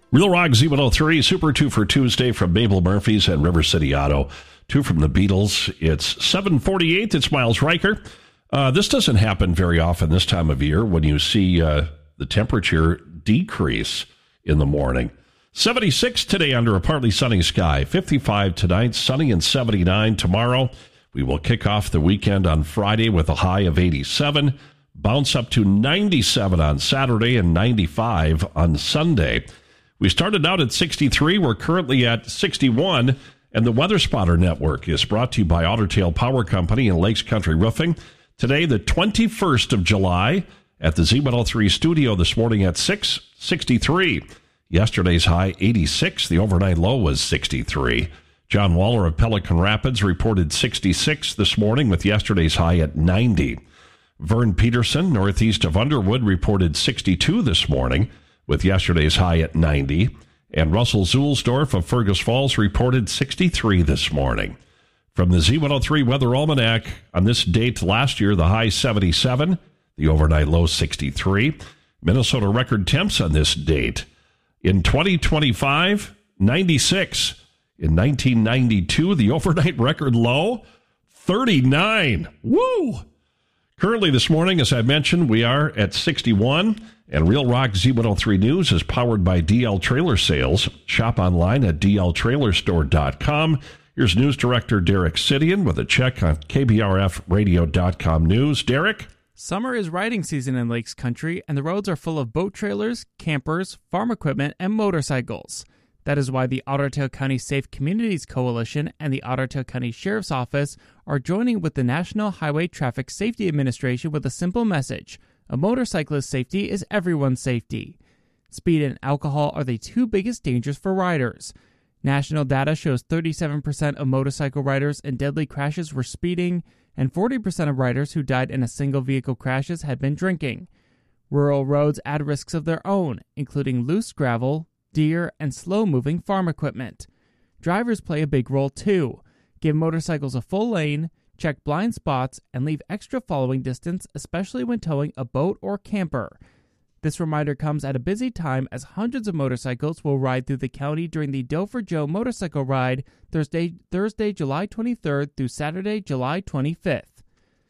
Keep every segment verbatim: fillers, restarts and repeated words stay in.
Real Rock Z one oh three, Super two for Tuesday from Mabel Murphy's and River City Auto. Two from the Beatles. It's seven forty-eight. It's Miles Riker. Uh, this doesn't happen very often this time of year when you see uh, the temperature decrease in the morning. seventy-six today under a partly sunny sky. fifty-five tonight, sunny and seventy-nine tomorrow. We will kick off the weekend on Friday with a high of eighty-seven. Bounce up to ninety-seven on Saturday and ninety-five on Sunday. We started out at sixty-three. We're currently at sixty-one. And the Weather Spotter Network is brought to you by Otter Tail Power Company and Lakes Country Roofing. Today, the twenty-first of July, at the Z one oh three studio this morning at six sixty-three. Yesterday's high, eighty-six. The overnight low was sixty-three. John Waller of Pelican Rapids reported sixty-six this morning with yesterday's high at ninety. Vern Peterson, northeast of Underwood, reported sixty-two this morning with yesterday's high at ninety. And Russell Zulsdorf of Fergus Falls reported sixty-three this morning. From the Z one oh three Weather Almanac, on this date last year, the high seventy-seven, the overnight low sixty-three. Minnesota record temps on this date. In twenty twenty-five, ninety-six. In nineteen ninety-two, the overnight record low, thirty-nine. Woo! Currently this morning, as I mentioned, we are at sixty-one. And Real Rock Z one oh three News is powered by D L Trailer Sales. Shop online at d l trailer store dot com. Here's News Director Derek Sidian with a check on k b r f radio dot com news. Derek? Summer is riding season in Lakes Country, and the roads are full of boat trailers, campers, farm equipment, and motorcycles. That is why the Otter Tail County Safe Communities Coalition and the Otter Tail County Sheriff's Office are joining with the National Highway Traffic Safety Administration with a simple message. A motorcyclist's safety is everyone's safety. Speed and alcohol are the two biggest dangers for riders. National data shows thirty-seven percent of motorcycle riders in deadly crashes were speeding, and forty percent of riders who died in a single vehicle crashes had been drinking. Rural roads add risks of their own, including loose gravel, deer, and slow-moving farm equipment. Drivers play a big role too. Give motorcycles a full lane, check blind spots, and leave extra following distance, especially when towing a boat or camper. This reminder comes at a busy time as hundreds of motorcycles will ride through the county during the Doe for Joe motorcycle ride Thursday, Thursday, July twenty-third through Saturday, July twenty-fifth.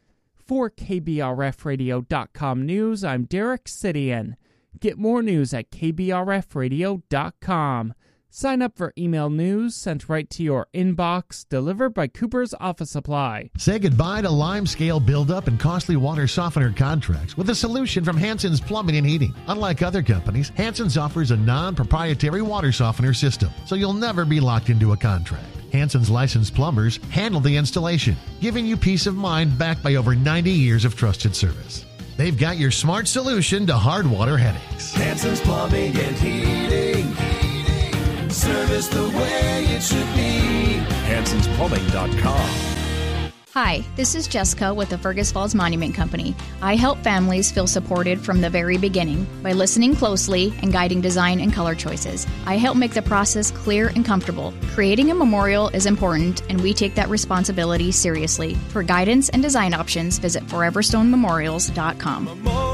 For k b r f radio dot com news, I'm Derek Sidian. Get more news at k b r f radio dot com. Sign up for email news sent right to your inbox, delivered by Cooper's Office Supply. Say goodbye to limescale buildup and costly water softener contracts with a solution from Hanson's Plumbing and Heating. Unlike other companies, Hanson's offers a non-proprietary water softener system, so you'll never be locked into a contract. Hanson's licensed plumbers handle the installation, giving you peace of mind backed by over ninety years of trusted service. They've got your smart solution to hard water headaches. Hanson's Plumbing and Heating. Service the way it should be. Hansons Plumbing dot com. Hi, this is Jessica with the Fergus Falls Monument Company. I help families feel supported from the very beginning by listening closely and guiding design and color choices. I help make the process clear and comfortable. Creating a memorial is important, and we take that responsibility seriously. For guidance and design options, visit forever stone memorials dot com.